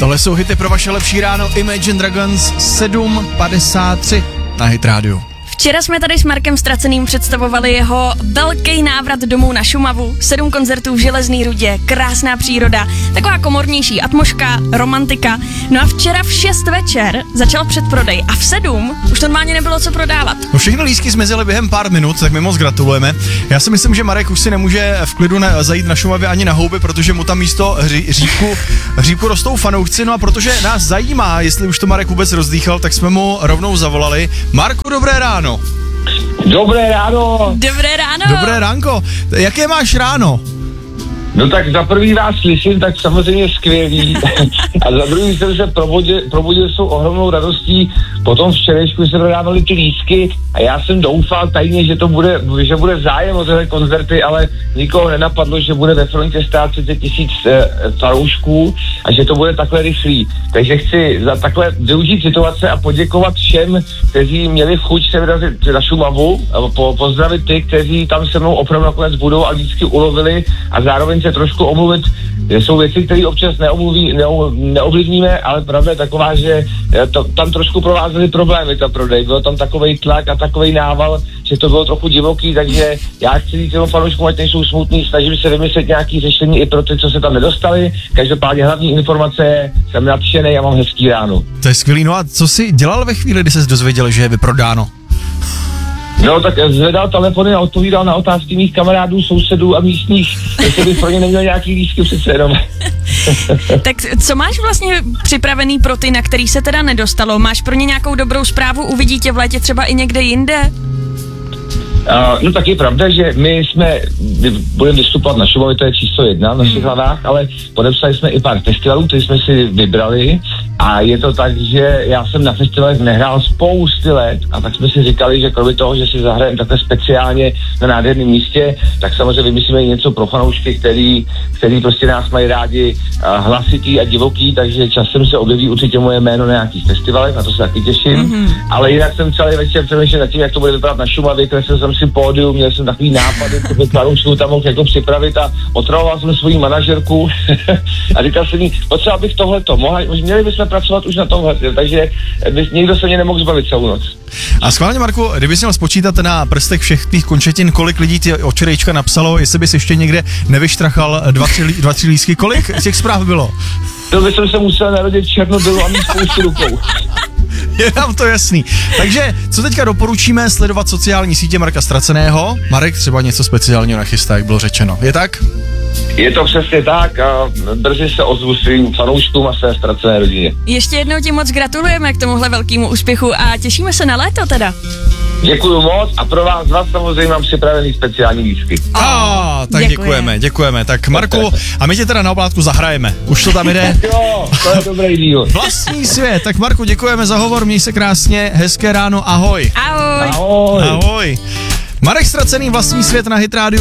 Tohle jsou hity pro vaše lepší ráno. Imagine Dragons 7:53 na Hit Radio. Včera jsme tady s Markem Ztraceným představovali jeho velký návrat domů na Šumavu, 7 koncertů v Železný Rudě, krásná příroda, taková komornější atmosféra, romantika. No a včera v 6 večer začal předprodej a v 7 už normálně nebylo co prodávat. No všechny lístky zmizely během pár minut, tak my moc gratulujeme. Já si myslím, že Marek už si nemůže v klidu zajít na Šumavě ani na houby, protože mu tam místo hříbku rostou fanoušci. No a protože nás zajímá, jestli už to Marek vůbec rozdýchal, tak jsme mu rovnou zavolali. Marku, dobré ráno. Dobré ráno. Dobré ráno. Dobré ránko. Jaké máš ráno? No tak za prvý vás slyším, tak samozřejmě skvělý. A za druhý jsem se probudil s tou ohromnou radostí. Potom včerejšku se dodávali ty lístky a já jsem doufal tajně, že bude zájem o tyhle koncerty, ale nikoho nenapadlo, že bude ve frontě stát 30 000 fanoušků a že to bude takhle rychlý. Takže chci za takhle využít situace a poděkovat všem, kteří měli chuť se vyrazit na Šumavu, pozdravit ty, kteří tam se mnou opravdu nakonec budou a lístky ulovili a zároveň se trošku omluvit. Jsou věci, které občas neovlivníme, ale pravda je taková, že tam trošku provázely problémy ta prodej. Byl tam takovej tlak a takovej nával, že to bylo trochu divoký, takže já chci říct těm fanouškům, ať nejsou smutný, snažím se vymyslet nějaké řešení i pro ty, co se tam nedostali. Každopádně hlavní informace je, jsem nadšený a mám hezký ráno. To je skvělý. No a co jsi dělal ve chvíli, kdy jsi dozvěděl, že je vyprodáno? No tak zvedal telefony a odpovídal na otázky mých kamarádů, sousedů a místních, jestli bych pro ně neměl nějaký lístky přece jenom. Tak co máš vlastně připravený pro ty, na který se teda nedostalo? Máš pro ně nějakou dobrou zprávu? Uvidí tě v létě třeba i někde jinde? No tak je pravda, že my budeme vystupovat na Šumavě, to je číslo 1 v našich hlavách, ale podepsali jsme i pár festivalů, které jsme si vybrali a je to tak, že já jsem na festivalech nehrál spousty let a tak jsme si říkali, že kromě toho, že si zahrajeme takhle speciálně na nádherném místě, tak samozřejmě vymyslíme něco pro fanoušky, který prostě nás mají rádi hlasitý a divoký, takže časem se objeví určitě moje jméno na nějakých festivalech, na to se taky těším, ale jinak jsem celý večer přemýšlel nad tím, jak to bude vypadat na Šumavě, kreslil jsem si pódium, měl jsem takový nápady, co fanoušků tam mohl jako připravit a otravoval jsem svoji manažerku a říkal jsem jí, potřeba bych tohleto, měli bychom pracovat už na tomhle, takže nikdo se mě nemohl zbavit celou noc. A schválně, Marku, kdybys měl spočítat na prstech všech těch končetin, kolik lidí ti od včerejčka napsalo, jestli bys ještě někde nevyštrachal 2-3 lístky, kolik těch zpráv bylo? To by jsem se musel narodit v Černobylu a mít spoustu rukou. Je nám to jasný. Takže, co teďka doporučíme? Sledovat sociální sítě Marka Ztraceného. Marek třeba něco speciálního nachystá, jak bylo řečeno. Je tak? Je to přesně tak a brzy se ozvu svým fanouškům a své ztracené rodině. Ještě jednou ti moc gratulujeme k tomuhle velkému úspěchu a těšíme se na léto teda. Děkuju moc a pro vás samozřejmě mám připravený speciální lístky. Tak děkujeme. Tak Marku, a my tě teda na oplátku zahrajeme. Už to tam jde? Jo, to je dobrý díl. Vlastní svět. Tak Marku, děkujeme za hovor, měj se krásně, hezké ráno, ahoj. Ahoj. Ahoj. Ahoj. Marek Ztracený, Vlastní svět na Hit Radio.